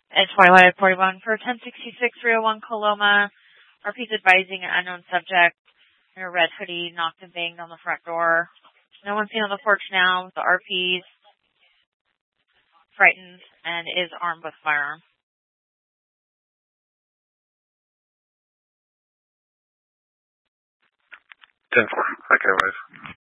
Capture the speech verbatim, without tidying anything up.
It's Twilight forty-one for ten sixty-six three oh one Coloma. R P's advising an unknown subject in a red hoodie knocked and banged on the front door. No one's seen on the porch now. The R P's frightened and is armed with firearm. ten four. Okay, guys.